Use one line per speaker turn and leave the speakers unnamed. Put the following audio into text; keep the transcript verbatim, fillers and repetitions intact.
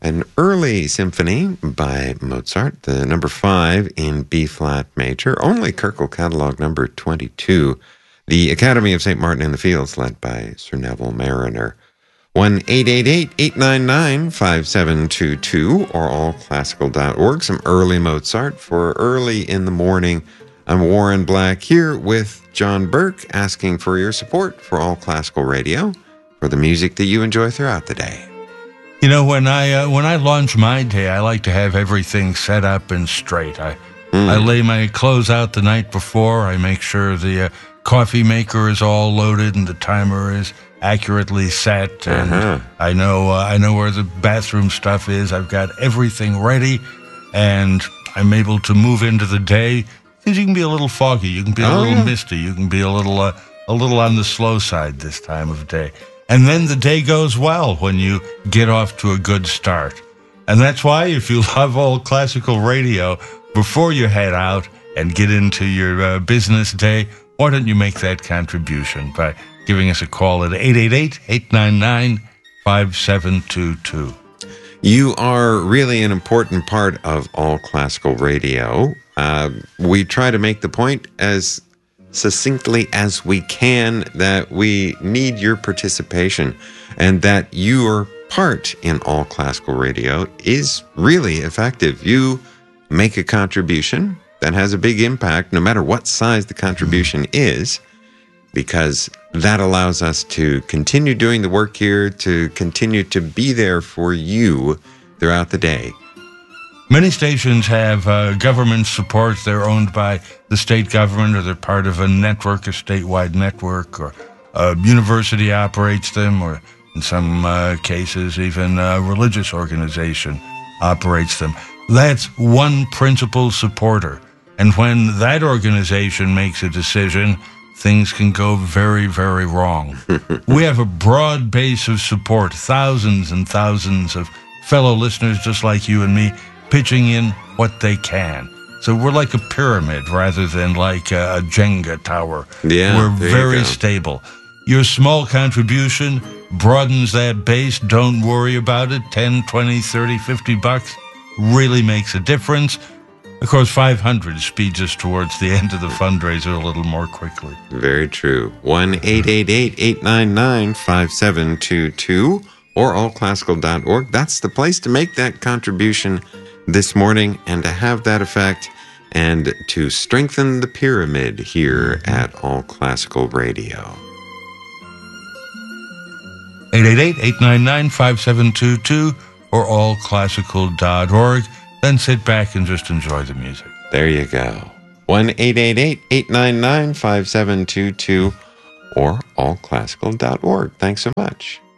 An early symphony by Mozart, the number five in B-flat major, only Kirkle catalog number twenty-two. The Academy of Saint Martin in the Fields, led by Sir Neville Mariner. one eight eight eight, eight nine nine, five seven two two or all classical dot org. Some early Mozart for early in the morning. I'm Warren Black here with John Burke, asking for your support for All Classical Radio, for the music that you enjoy throughout the day.
You know, when I uh, when I launch my day, I like to have everything set up and straight. I mm. I lay my clothes out the night before. I make sure the uh, coffee maker is all loaded and the timer is accurately set. And uh-huh. I know uh, I know where the bathroom stuff is. I've got everything ready, and I'm able to move into the day. Because you can be a little foggy, you can be a oh, little yeah. misty, you can be a little uh, a little on the slow side this time of day. And then the day goes well when you get off to a good start. And that's why, if you love All Classical Radio, before you head out and get into your uh, business day, why don't you make that contribution by giving us a call at eight eight eight, eight nine nine, five seven two two.
You are really an important part of All Classical Radio. Uh, we try to make the point as succinctly as we can that we need your participation, and that your part in All Classical Radio is really effective. You make a contribution that has a big impact, no matter what size the contribution is, because that allows us to continue doing the work here, to continue to be there for you throughout the day.
Many stations have uh, government support. They're owned by the state government, or they're part of a network, a statewide network, or a university operates them, or in some uh, cases, even a religious organization operates them. That's one principal supporter. And when that organization makes a decision, things can go very, very wrong. We have a broad base of support, thousands and thousands of fellow listeners just like you and me, pitching in what they can. So we're like a pyramid rather than like a Jenga tower.
Yeah,
we're very you stable. Your small contribution broadens that base. Don't worry about it. ten, twenty, thirty, fifty bucks really makes a difference. Of course, five hundred speeds us towards the end of the fundraiser a little more quickly.
Very true. one eight eight eight, eight nine nine, five seven two two or all classical dot org. That's the place to make that contribution this morning, and to have that effect, and to strengthen the pyramid here at All Classical Radio.
eight eight eight, eight nine nine, five seven two two or all classical dot org. Then sit back and just enjoy the music.
There you go. one eight eight eight, eight nine nine, five seven two two or all classical dot org. Thanks so much.